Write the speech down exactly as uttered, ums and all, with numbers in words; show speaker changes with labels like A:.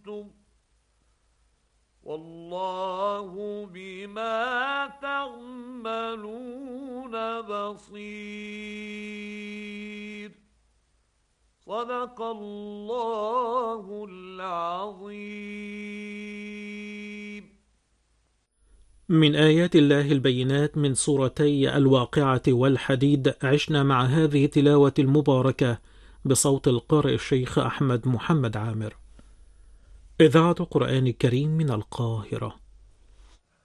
A: أنتم والله بما تعملون بصير. صدق الله العظيم.
B: من آيات الله البينات من سورتي الواقعة والحديد عشنا مع هذه التلاوة المباركة بصوت القارئ الشيخ أحمد محمد عامر. إذاعة قرآن الكريم من القاهرة.